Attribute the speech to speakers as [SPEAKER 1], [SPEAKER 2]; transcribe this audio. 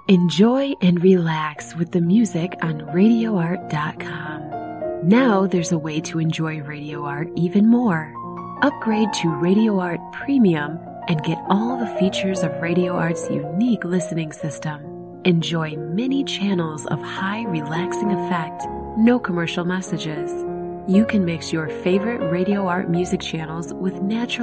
[SPEAKER 1] Enjoy and relax with the music on RadioArt.com. Now there's a way to enjoy Radio Art even more. Upgrade to Radio Art Premium and get all the features of Radio Art's unique listening system. Enjoy many channels of high relaxing effect, no commercial messages. You can mix your favorite Radio Art music channels with natural